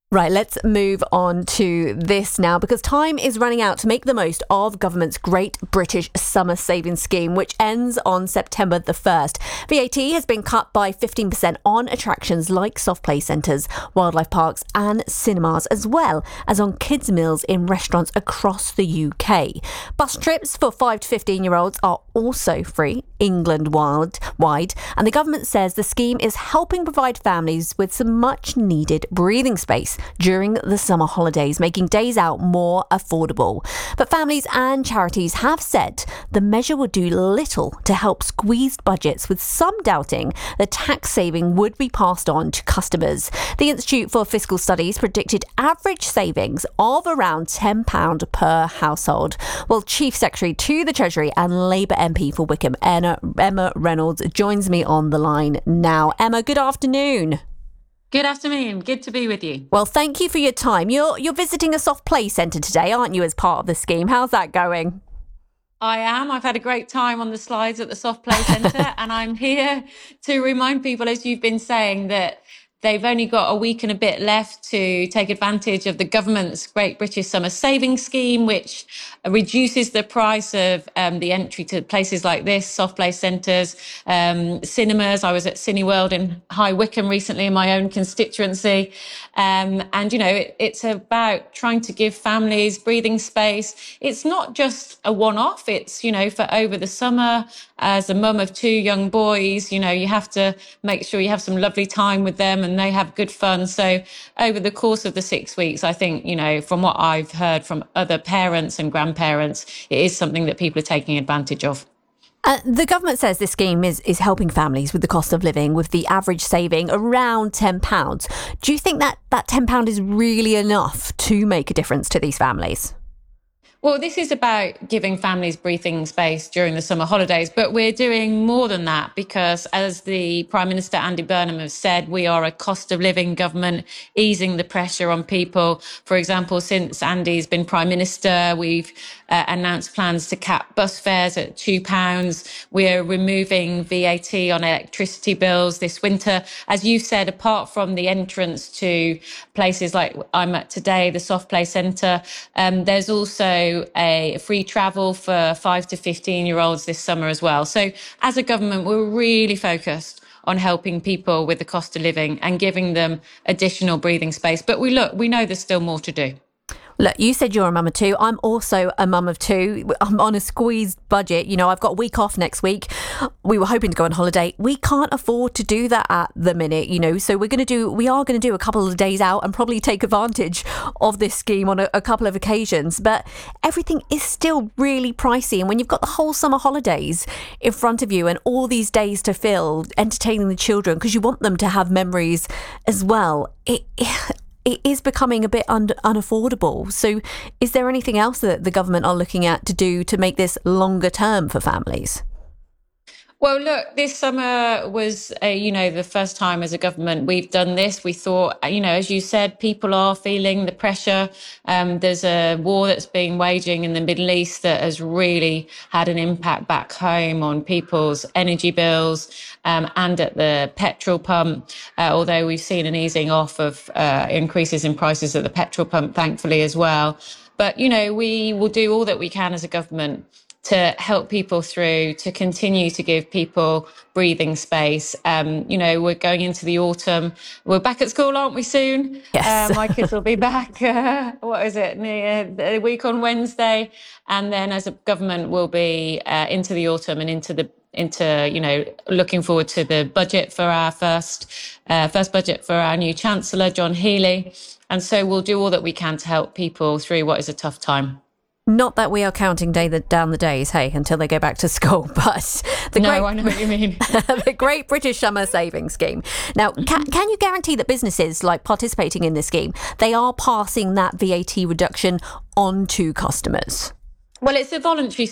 Right, let's move on to this now because time is running out to make the most of government's Great British Summer Savings Scheme, which ends on September the 1st. VAT has been cut by 15% on attractions like soft play centres, wildlife parks and cinemas, as well as on kids' meals in restaurants across the UK. Bus trips for 5 to 15-year-olds are also free, England-wide, and the government says the scheme is helping provide families with some much-needed breathing space during the summer holidays, making days out more affordable. But families and charities have said the measure would do little to help squeezed budgets, with some doubting the tax saving would be passed on to customers. The Institute for Fiscal Studies predicted average savings of around £10 per household. Well, Chief Secretary to the Treasury and Labour MP for Wickham, Emma Reynolds, joins me on the line now. Emma, good afternoon. Good afternoon. Good to be with you. Well, thank you for your time. You're visiting a soft play centre today, aren't you, as part of the scheme? How's that going? I am. I've had a great time on the slides at the Soft Play Centre, and I'm here to remind people, as you've been saying, that they've only got a week and a bit left to take advantage of the government's Great British Summer Savings Scheme, which reduces the price of the entry to places like this, soft play centres, cinemas. I was at Cineworld in High Wycombe recently in my own constituency. And, you know, it's about trying to give families breathing space. It's not just a one-off. It's, you know, for over the summer, as a mum of 2 young boys, you know, you have to make sure you have some lovely time with them and they have good fun. So over the course of the 6 weeks, I think, you know, from what I've heard from other parents and grandparents, it is something that people are taking advantage of. The government says this scheme is helping families with the cost of living, with the average saving around £10. Do you think that £10 is really enough to make a difference to these families? Well, this is about giving families breathing space during the summer holidays, but we're doing more than that because, as the Prime Minister Andy Burnham has said, we are a cost of living government, easing the pressure on people. For example, since Andy's been Prime Minister, we've announced plans to cap bus fares at £2. We're removing VAT on electricity bills this winter. As you said, apart from the entrance to places like I'm at today, the Soft Play Centre, there's also a free travel for 5 to 15-year-olds this summer as well. So as a government, we're really focused on helping people with the cost of living and giving them additional breathing space. But we know there's still more to do. Look, you said you're a mum of 2. I'm also a mum of 2. I'm on a squeezed budget. You know, I've got a week off next week. We were hoping to go on holiday. We can't afford to do that at the minute, you know, so we are going to do a couple of days out and probably take advantage of this scheme on a couple of occasions. But everything is still really pricey. And when you've got the whole summer holidays in front of you and all these days to fill entertaining the children, because you want them to have memories as well, it is becoming a bit unaffordable. So is there anything else that the government are looking at to do to make this longer term for families? Well, look, this summer was, the first time as a government we've done this. We thought, as you said, people are feeling the pressure. There's a war that's been waging in the Middle East that has really had an impact back home on people's energy bills and at the petrol pump, although we've seen an easing off of increases in prices at the petrol pump, thankfully, as well. But, we will do all that we can as a government to help people through, to continue to give people breathing space. We're going into the autumn. We're back at school, aren't we, soon? Yes. My kids will be back, a week on Wednesday. And then as a government, we'll be into the autumn and into looking forward to the budget for our first budget for our new Chancellor, John Healey. And so we'll do all that we can to help people through what is a tough time. Not that we are counting down the days, until they go back to school, but I know what you mean. The Great British Summer Savings Scheme. Now, can you guarantee that businesses like participating in this scheme, they are passing that VAT reduction on to customers? Well, it's a voluntary